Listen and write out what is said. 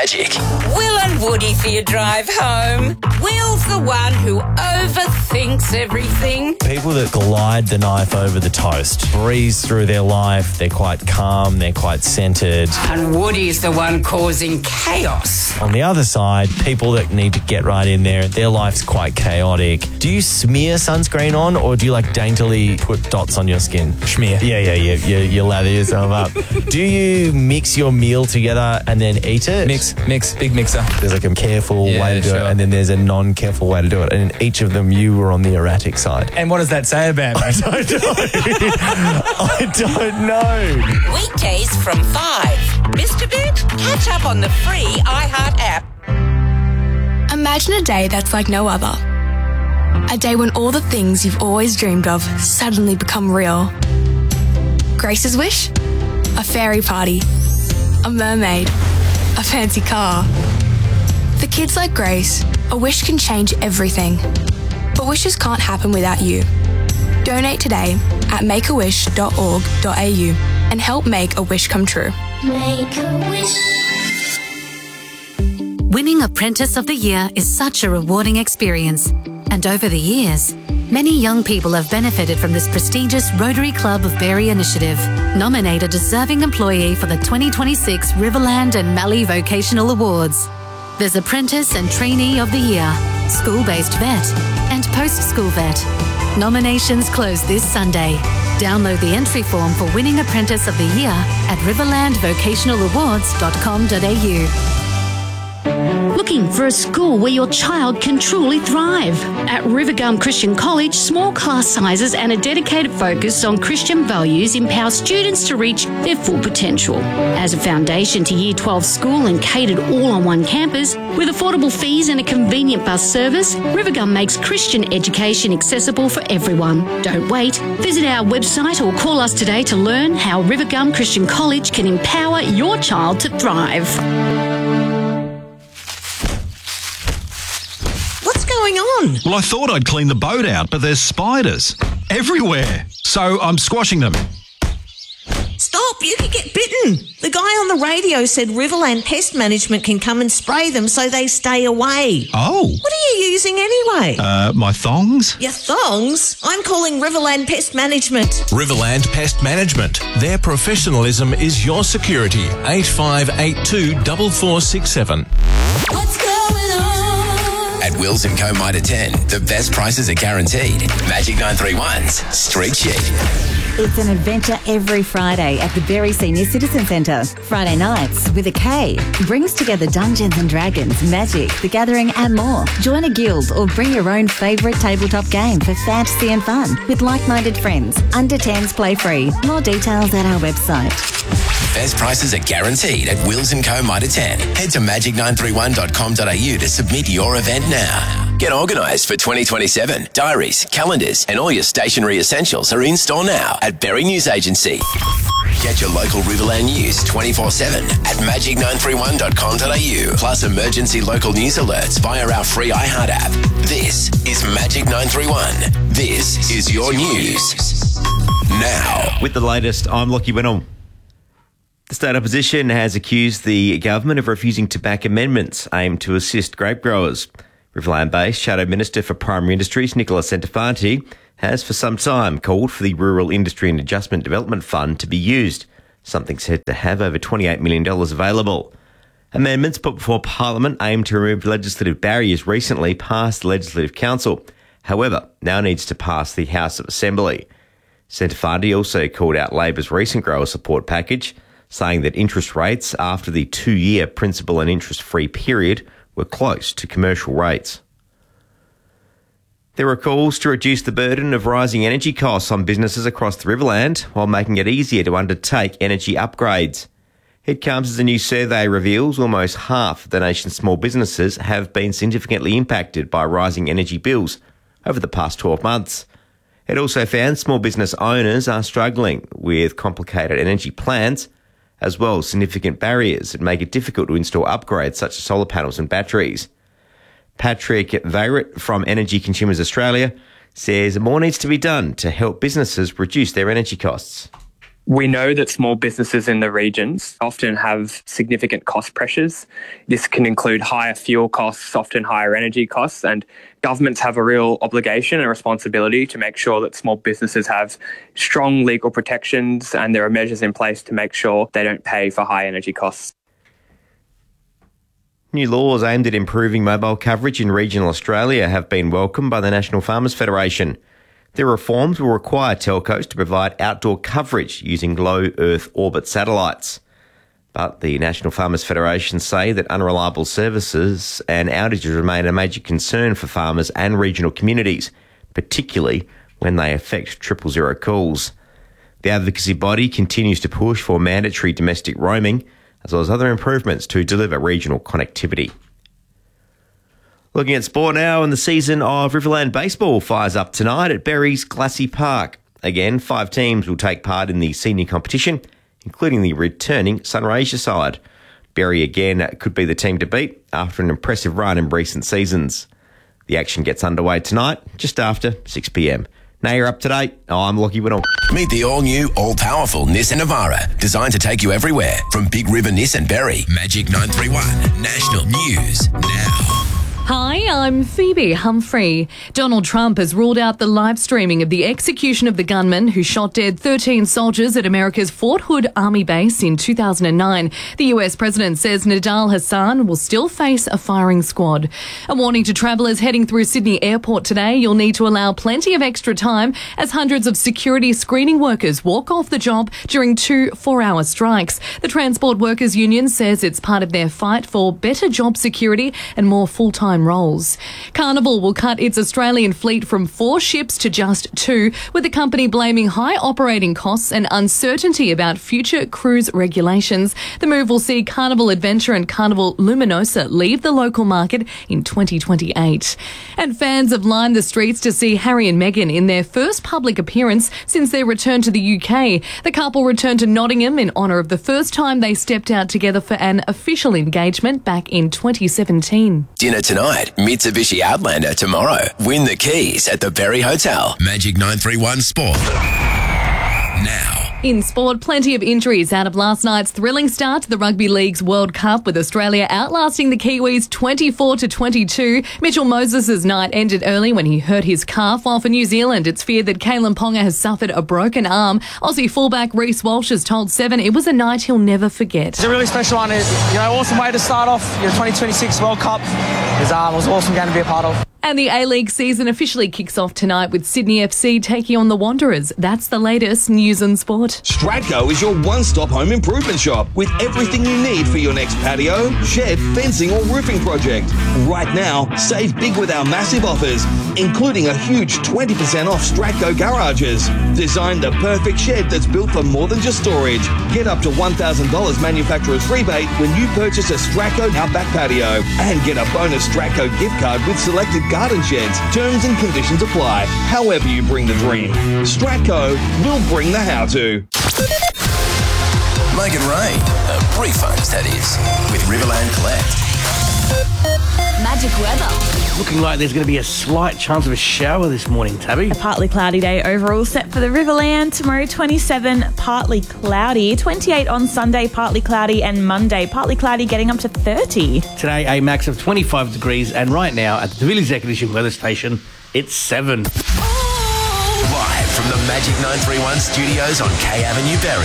Magic. Will and Woody for your drive home. Will's the one who overthinks everything. People that glide the knife over the toast, breeze through their life, they're quite calm, they're quite centred. And Woody's the one causing chaos. On the other side, people that need to get right in there, their life's quite chaotic. Do you smear sunscreen on, or do you like daintily put dots on your skin? Schmear. Yeah, you lather yourself up. Do you mix your meal together and then eat it? Mix, big mixer. There's like a careful way to do it, and then there's a non-careful way to do it. And in each of them, you were on the erratic side. And what does that say about me? I don't know. Weekdays from 5. Missed a bit? Catch up on the free iHeart app. Imagine a day that's like no other. A day when all the things you've always dreamed of suddenly become real. Grace's wish? A fairy party. A mermaid. A fancy car. For kids like Grace, a wish can change everything. But wishes can't happen without you. Donate today at makeawish.org.au and help make a wish come true. Make a wish. Winning Apprentice of the Year is such a rewarding experience, and over the years, many young people have benefited from this prestigious Rotary Club of Berry initiative. Nominate a deserving employee for the 2026 Riverland and Mallee Vocational Awards. There's Apprentice and Trainee of the Year, School-Based Vet, and Post-School Vet. Nominations close this Sunday. Download the entry form for Winning Apprentice of the Year at riverlandvocationalawards.com.au. Looking for a school where your child can truly thrive? At Rivergum Christian College, small class sizes and a dedicated focus on Christian values empower students to reach their full potential. As a foundation to Year 12 school and catered all on one campus, with affordable fees and a convenient bus service, Rivergum makes Christian education accessible for everyone. Don't wait. Visit our website or call us today to learn how Rivergum Christian College can empower your child to thrive. Going on? Well, I thought I'd clean the boat out, but there's spiders everywhere. So I'm squashing them. Stop, you could get bitten. The guy on the radio said Riverland Pest Management can come and spray them so they stay away. Oh. What are you using anyway? My thongs? Your thongs? I'm calling Riverland Pest Management. Riverland Pest Management. Their professionalism is your security. 8582 4467. What's going on? At Wills & Co. Mitre 10, the best prices are guaranteed. Magic 931's Street Sheet. It's an adventure every Friday at the Berry Senior Citizen Centre. Friday nights with a K brings together Dungeons and Dragons, Magic, The Gathering and more. Join a guild or bring your own favourite tabletop game for fantasy and fun with like-minded friends. Under 10s play free. More details at our website. Best prices are guaranteed at Wills & Co. Mitre 10. Head to magic931.com.au to submit your event now. Get organised for 2027. Diaries, calendars and all your stationery essentials are in store now at Berry News Agency. Get your local Riverland news 24/7 at magic931.com.au. Plus emergency local news alerts via our free iHeart app. This is Magic 931. This is your news. Now. With the latest, I'm Lockie Winnell. The state opposition has accused the government of refusing to back amendments aimed to assist grape growers. Riverland-based Shadow Minister for Primary Industries, Nicola Centofanti, has for some time called for the Rural Industry and Adjustment Development Fund to be used, something said to have over $28 million available. Amendments put before Parliament aimed to remove legislative barriers recently passed the Legislative Council, however, now needs to pass the House of Assembly. Centofanti also called out Labor's recent grower support package, saying that interest rates after the 2-year principal and interest-free period were close to commercial rates. There are calls to reduce the burden of rising energy costs on businesses across the Riverland while making it easier to undertake energy upgrades. It comes as a new survey reveals almost half of the nation's small businesses have been significantly impacted by rising energy bills over the past 12 months. It also found small business owners are struggling with complicated energy plans, as well as significant barriers that make it difficult to install upgrades such as solar panels and batteries. Patrick Veyrat from Energy Consumers Australia says more needs to be done to help businesses reduce their energy costs. We know that small businesses in the regions often have significant cost pressures. This can include higher fuel costs, often higher energy costs, and governments have a real obligation and responsibility to make sure that small businesses have strong legal protections and there are measures in place to make sure they don't pay for high energy costs. New laws aimed at improving mobile coverage in regional Australia have been welcomed by the National Farmers Federation. The reforms will require telcos to provide outdoor coverage using low Earth orbit satellites. But the National Farmers Federation say that unreliable services and outages remain a major concern for farmers and regional communities, particularly when they affect 000 calls. The advocacy body continues to push for mandatory domestic roaming, as well as other improvements to deliver regional connectivity. Looking at sport now, and the season of Riverland Baseball fires up tonight at Berry's Glassy Park. Again, 5 teams will take part in the senior competition, including the returning Sunraysia side. Berry again could be the team to beat after an impressive run in recent seasons. The action gets underway tonight, just after 6 p.m. Now you're up to date. I'm Lockie Whittle. Meet the all-new, all-powerful Nissan Navara, designed to take you everywhere. From Big River Nissan Berry, Magic 931, National News Now. Hi, I'm Phoebe Humphrey. Donald Trump has ruled out the live streaming of the execution of the gunman who shot dead 13 soldiers at America's Fort Hood Army base in 2009. The US president says Nidal Hassan will still face a firing squad. A warning to travellers heading through Sydney Airport today: you'll need to allow plenty of extra time as hundreds of security screening workers walk off the job during 2 4-hour strikes. The Transport Workers Union says it's part of their fight for better job security and more full-time roles. Carnival will cut its Australian fleet from 4 ships to just 2, with the company blaming high operating costs and uncertainty about future cruise regulations. The move will see Carnival Adventure and Carnival Luminosa leave the local market in 2028. And fans have lined the streets to see Harry and Meghan in their first public appearance since their return to the UK. The couple returned to Nottingham in honour of the first time they stepped out together for an official engagement back in 2017. Dinner tonight, Mitsubishi Outlander tomorrow. Win the keys at the Berry Hotel. Magic 931 Sport. Now. In sport, plenty of injuries out of last night's thrilling start to the Rugby League's World Cup, with Australia outlasting the Kiwis 24-22. Mitchell Moses' night ended early when he hurt his calf, while for New Zealand it's feared that Kalen Ponga has suffered a broken arm. Aussie fullback Reece Walsh has told Seven it was a night he'll never forget. It's a really special one. Awesome way to start off your 2026 World Cup. It was an awesome game to be a part of. And the A-League season officially kicks off tonight with Sydney FC taking on the Wanderers. That's the latest news and sport. Stratco is your one-stop home improvement shop with everything you need for your next patio, shed, fencing or roofing project. Right now, save big with our massive offers, including a huge 20% off Stratco garages. Design the perfect shed that's built for more than just storage. Get up to $1,000 manufacturer's rebate when you purchase a Stratco Outback patio, and get a bonus Stratco gift card with selected garden sheds. Terms and conditions apply. However you bring the dream, Stratco will bring the how-to. Make it rain. Refunds, that is. With Riverland Collect. Magic weather. Looking like there's going to be a slight chance of a shower this morning, Tabby. A partly cloudy day overall set for the Riverland. Tomorrow 27, partly cloudy. 28 on Sunday, partly cloudy. And Monday, partly cloudy, getting up to 30. Today, a max of 25 degrees. And right now, at the Deville's Air Conditioning weather station, it's 7. Live from the Magic 931 studios on K Avenue, Berry.